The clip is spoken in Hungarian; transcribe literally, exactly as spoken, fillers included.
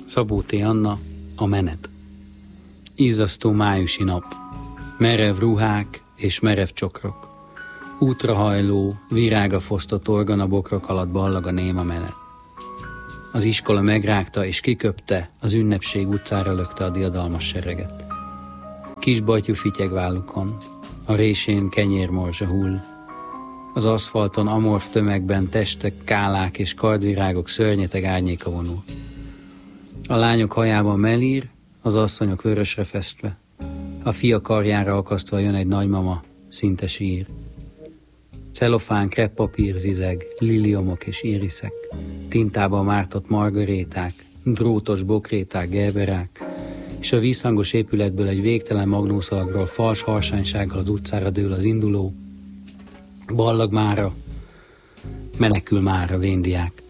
Szabó T. Anna, a menet. Izzasztó májusi nap. Merev ruhák és merev csokrok. Útrahajló, virága fosztott organabokrok alatt ballag a néma menet. Az iskola megrágta és kiköpte, az ünnepség utcára lökte a diadalmas sereget. Kisbajtyú fityeg vállukon, a résén kenyérmorzsa hull. Az aszfalton amorf tömegben testek, kálák és kardvirágok szörnyeteg árnyéka vonul. A lányok hajában melír, az asszonyok vörösre festve. A fia karjára akasztva jön egy nagymama, szinte sír. Celofán, kreppapír zizeg, liliomok és iriszek, tintában mártott margaréták, drótos bokréták, gerberák, és a vízhangos épületből egy végtelen magnószalagról fals harsánysággal az utcára dől az induló. Ballag mára, menekül mára véndiák.